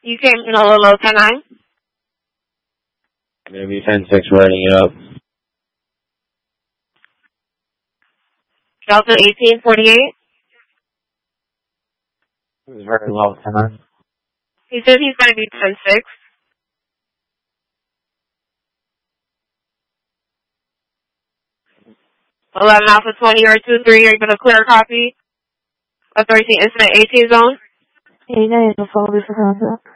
You came in a little low 10-9. Gonna be 10-6 running it up. Delta 1848. It was very low 10-9. He said he's going to be 10-6. 11 Alpha 20 or 2-3. Are you going to clear a copy of 13 incident 18 zone? 89 is a follow for contact.